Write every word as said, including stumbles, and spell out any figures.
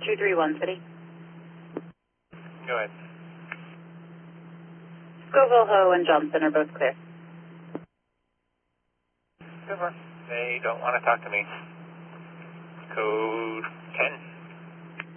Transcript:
two three one City. Go ahead. Scoville, Ho, and Johnson are both clear. Super. They don't want to talk to me. Code ten.